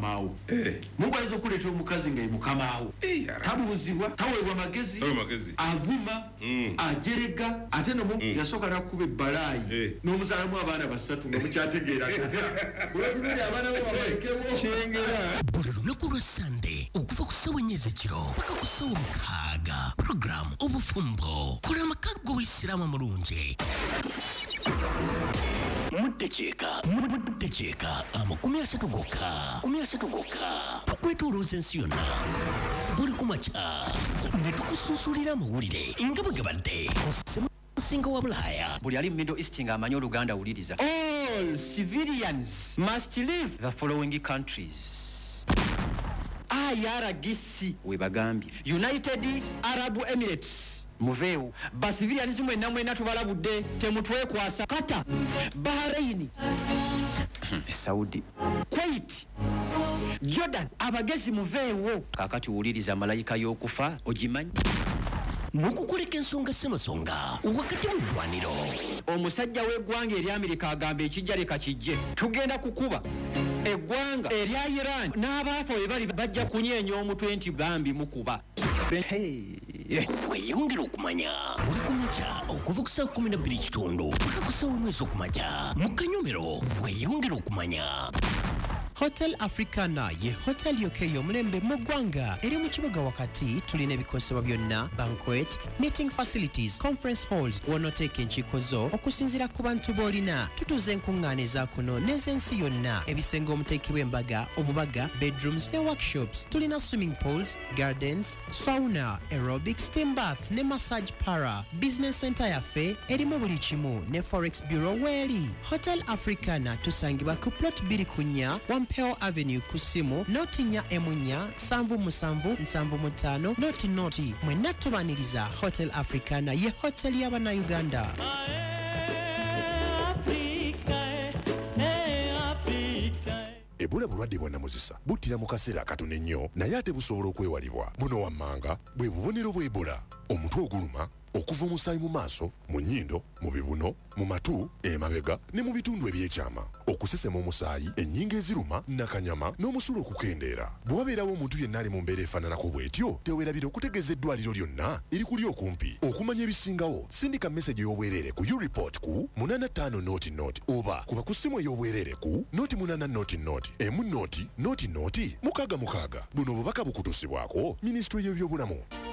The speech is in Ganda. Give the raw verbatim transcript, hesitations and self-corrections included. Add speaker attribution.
Speaker 1: mukamawo eh Mungu alizo kuleta omukazi nga mukamawo eh tabuzibwa taweebwa magezi
Speaker 2: magezi
Speaker 1: avuma mm. ajerega ate no Mungu mm. yasoka nakube balayi eh. n'omuzalamu abaana basatu nga mukyategeera weebuli abaana bo babakewo chengera
Speaker 3: buli lunaku lwa Sunday okuva ku ssaawa ennya ez'ekiro paka ku ssaawa mukaaga program obufumbo kola amakago w'Isiraamu mulungi Mudecheka, mudecheka, amakumi asatu gokka, kumi asatu gokka, tukwetuluuza ensi yonna. Buli kumakya, ne tukusuusulira amawulire nga bwe gabadde. Musinga wa Bulaaya.
Speaker 4: Buli ali mu Middle East nga amanyi Oluganda awuliriza. All civilians must leave the following countries. I R G C we bagambye. United Arab Emirates. Muveewo basivilians mwenna mwenna tubalabudde temutwekwasa Qatar, Bahrain, Saudi, Kuwait, Jordan, abagezi muveewo kakati wuliriza malayika y'okufa ogimanyi
Speaker 3: n'okukoleka ensonga ssemasonga wakati mu ddwaniro
Speaker 4: omusajja w'eggwanga eri Amerika agamba ekijja leka kijje tugenda kukuba eggwanga erya Iran n'abaafa we bali bajja kunyeenya omutwe nti bambi mukuba
Speaker 3: weyongera okumanya buli kumakya okuva ku ssaawa kumi na bbiri kitundu paka ku ssaawa mwezi okumakya mu Kanyomero weyongera okumanya
Speaker 5: Hotel Africana ye hotel yoke yomulembe mu ggwanga eri mu kibuga wakati tulina ebikosebwa byonna banquet meeting facilities conference halls wonoteeka enkiiko zo okusinziira ku bantu b'olina tutuuza enkuŋŋaana ezaakuno n'ez'ensi yonna ebisenge omuteekebwa embaga obubaga bedrooms ne workshops tulina swimming pools gardens sauna aerobic steam bath ne massage para business center yaffe erimu buli kimu ne forex bureau weeri Hotel Africana tusangibwa ku plot bbiri ku nnya Wampeo Avenue kusimu noti nya emunya sanvu musanvu nsanvu mutano noti noti mwenna tubaniriza Hotel Africana ye hotel y'abana Uganda.
Speaker 6: Ebola bulwadde bwa namuzisa buttira mu kaseera katono ennyo naye ate busobola okwewalibwa. Buno wammanga bwe bubonero bwa Ebola: omutwe oguluma, okuva omusaayi mu maaso, mu nnyindo, mu bibuno, mu matu, emabega ne mu bitundu ebyekyama, okusesema omusaayi, ennyingo eziruma, nakanyama n'omusulo okukendeera. Bwe wabeerawo omuntu yenna ali mu mbeera efaananako bw'etyo teweerabira okutegeeza eddwaliro lyonna erikuli okumpi. Okumanya ebisingawo sindika message ey'obwereere ku U-report ku munana ttaano noti noti oba kuba ku ssimu ey'obwereere ku noti munana noti noti emu noti noti noti mukaaga mukaaga. Buno obubaka bukutusibwako Minisitule y'ebyobulamu.